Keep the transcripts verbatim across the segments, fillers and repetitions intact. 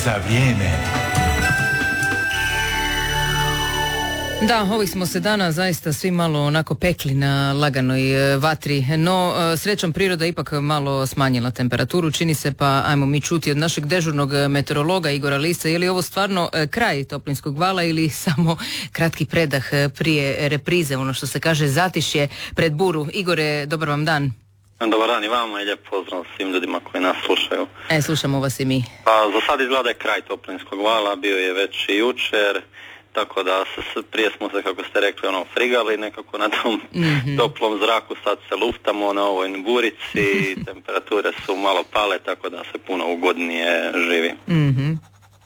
za vrijeme. Da, ovih smo se dana zaista svi malo onako pekli na laganoj vatri, no srećom priroda ipak malo smanjila temperaturu, čini se, pa ajmo mi čuti od našeg dežurnog meteorologa Igora Lisa, je li ovo stvarno kraj toplinskog vala ili samo kratki predah prije reprize, ono što se kaže zatišje pred buru. Igore, dobar vam dan. Dobar dan i vama i lijep pozdrav svim ljudima koji nas slušaju. E, slušamo vas i mi. Pa za sad izgleda je kraj toplinskog vala, bio je već i jučer, tako da se, prije smo se, kako ste rekli, ono, frigali nekako na tom mm-hmm. toplom zraku, sad se luftamo na ovoj burici, temperature su malo pale, tako da se puno ugodnije živi. Mm-hmm.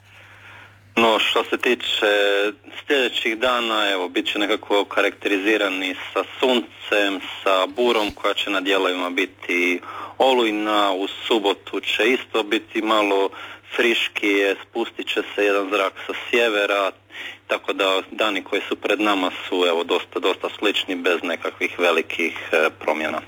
No, što se tiče sljedećih dana, evo, bit će nekako karakterizirani sa suncem, sa burom koja će na dijelovima biti olujna, u subotu će isto biti malo friškije, spustit će se jedan zrak sa sjevera, tako da dani koji su pred nama su, evo, dosta, dosta slični, bez nekakvih velikih e, promjena.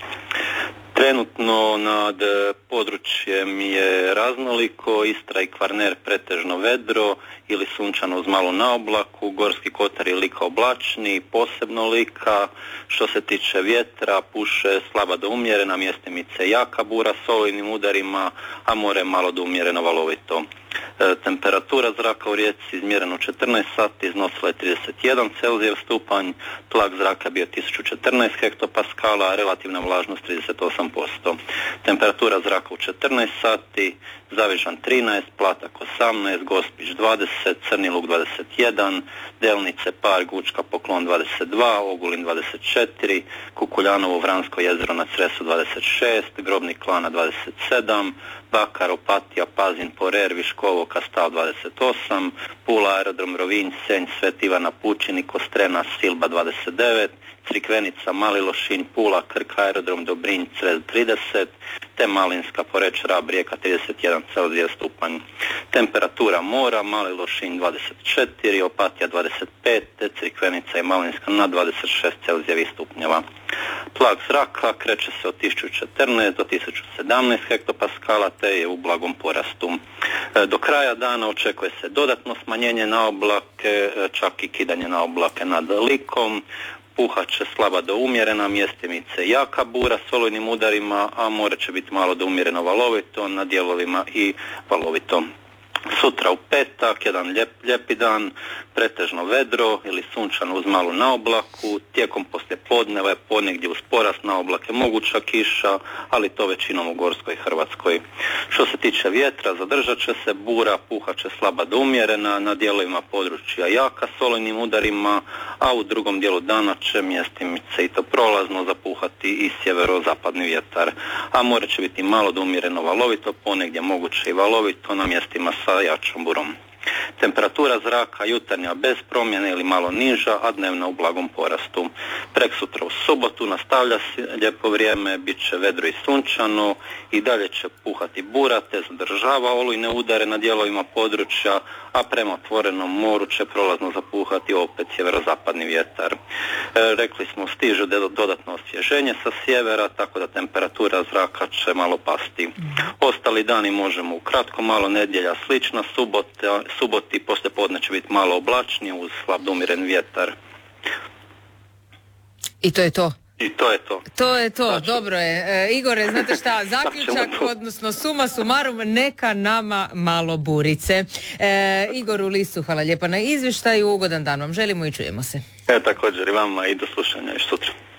Trenutno nad područjem je raznoliko, Istra i Kvarner pretežno vedro ili sunčano uz malo na oblaku, Gorski kotar i Lika oblačni, posebno Lika. Što se tiče vjetra, puše slaba do umjerena, mjestimice jaka bura s olujnim udarima, a more malo do umjereno valovito. E, temperatura zraka u Rijeci izmjereno četrnaest sati iznosila je trideset jedan Celzijev stupanj, tlak zraka bio tisuću četrnaest hektopaskala, a relativna vlažnost trideset osam posto. Temperatura zraka u četrnaest sati, Zavižan trinaest, Platak osamnaest, Gospić dvadeset, Crni Luk dvadeset jedan, Delnice, Park, Učka, Poklon dvadeset dva, Ogulin dvadeset četiri, Kukuljanovo, Vransko jezero na Cresu dvadeset šest, Grobnik Klana dvadeset sedam, Bakar, Opatija, Pazin, Porer, Viškovo, Kastal dvadeset osam, Pula, Aerodrom Rovinj, Senj, Svet Ivana Pučini, Kostrena, Silba dvadeset devet, Crikvenica, Mali Lošinj, Pula, Krk, Aerodrom Dobrinj, Cres trideset, te Malinska, Poreč, Rab, Rijeka trideset jedan Celzijev stupanj. Temperatura mora, Mali Lošinj dvadeset četiri, Opatija dvadeset pet, te Crikvenica i Malinska na dvadeset šest Celzijevih stupnjeva. Tlak zraka kreće se od tisuću četrnaest do tisuću sedamnaest hektopaskala, te je u blagom porastu. Do kraja dana očekuje se dodatno smanjenje na oblake, čak i kidanje na oblake nad Likom. Puhat će slaba do umjerena, mjestimice jaka bura s olujnim udarima, a more će biti malo do umjereno valovito, na dijelovima i valovito. Sutra u petak, jedan lijep, lijepi dan, pretežno vedro ili sunčano uz malu naoblaku, tijekom poslijepodneva je ponegdje uz porast naoblake moguća kiša, ali to većinom u Gorskoj Hrvatskoj. Što se tiče vjetra, zadržat će se bura, puhat će slaba do umjerena, na dijelovima područja jaka s olujnim udarima, a u drugom dijelu dana će mjestimice i to prolazno zapuhati i sjeverozapadni vjetar, a more će biti malo do umjereno valovito, ponegdje moguće i valovito na mjestima sa jačom burom. Temperatura zraka jutarnja bez promjene ili malo niža, a dnevna u blagom porastu. Preksutra u subotu nastavlja se lijepo vrijeme, bit će vedro i sunčano, i dalje će puhati bura te zadržava olujne udare na dijelovima područja, a prema otvorenom moru će prolazno zapuhati opet sjeverozapadni vjetar. E, rekli smo, stiže dodatno osvježenje sa sjevera, tako da temperatura zraka će malo pasti. Ostali dani možemo ukratko, malo nedjelja slična, subota, suboti poslije podne će biti malo oblačnije uz slab do umjeren vjetar. I to je to. I to je to. To je to, znači, dobro je. E, Igore, znate šta, zaključak, odnosno suma sumarum, neka nama malo burice. E, Igoru Lisu, hvala lijepa na izvještaju, ugodan dan vam želimo i čujemo se. E, također i vama i do slušanja još sutra.